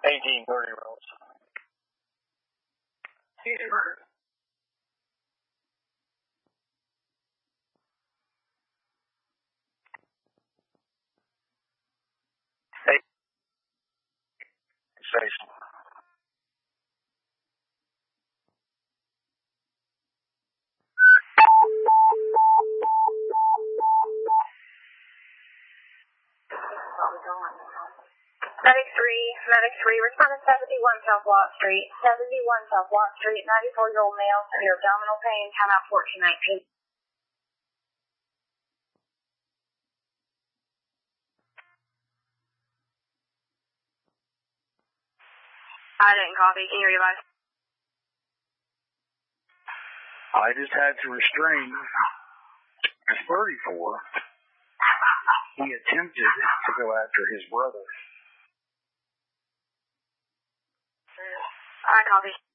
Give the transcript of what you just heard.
18 30-year-olds. Station. Medic 3, respondent 71 South Watt Street, 71 South Watt Street, 94-year-old male, severe abdominal pain, count out 1419. I didn't copy. Can you revise? I just had to restrain a 34. He attempted to go after his brother. I copy.